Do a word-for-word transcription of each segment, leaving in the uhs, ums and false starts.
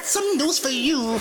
got some news for you.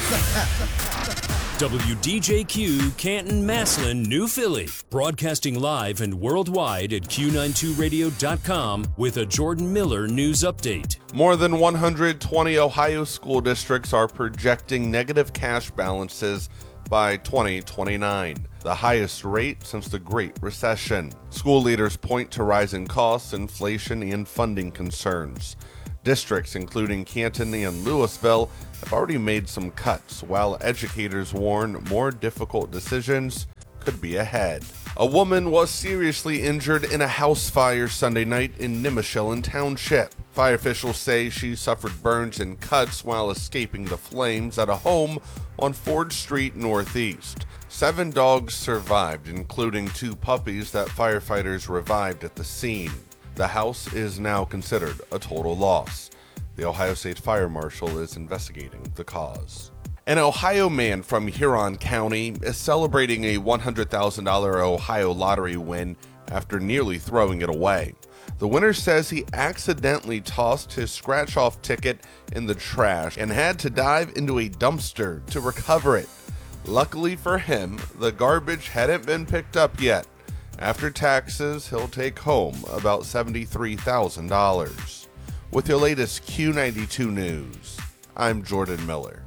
W D J Q, Canton, Massillon, New Philly. Broadcasting live and worldwide at Q ninety-two radio dot com with a Jordan Miller news update. More than one hundred twenty Ohio school districts are projecting negative cash balances by twenty twenty-nine, the highest rate since the Great Recession. School leaders point to rising costs, inflation, and funding concerns. Districts including Canton and Louisville have already made some cuts, while educators warn more difficult decisions could be ahead. A woman was seriously injured in a house fire Sunday night in Nimishillen Township. Fire officials say she suffered burns and cuts while escaping the flames at a home on Ford Street Northeast. Seven dogs survived, including two puppies that firefighters revived at the scene. The house is now considered a total loss. The Ohio State Fire Marshal is investigating the cause. An Ohio man from Huron County is celebrating a one hundred thousand dollars Ohio lottery win after nearly throwing it away. The winner says he accidentally tossed his scratch-off ticket in the trash and had to dive into a dumpster to recover it. Luckily for him, the garbage hadn't been picked up yet. After taxes, he'll take home about seventy-three thousand dollars. With your latest Q ninety-two news, I'm Jordan Miller.